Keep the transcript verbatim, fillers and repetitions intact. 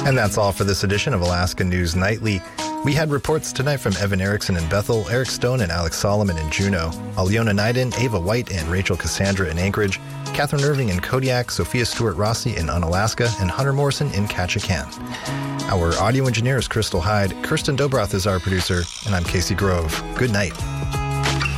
And that's all for this edition of Alaska News Nightly. We had reports tonight from Evan Erickson in Bethel, Eric Stone and Alex Solomon in Juneau, Aliona Naiden, Ava White and Rachel Cassandra in Anchorage, Catherine Irving in Kodiak, Sophia Stewart Rossi in Unalaska, and Hunter Morrison in Ketchikan. Our audio engineer is Crystal Hyde, Kirsten Dobroth is our producer, and I'm Casey Grove. Good night.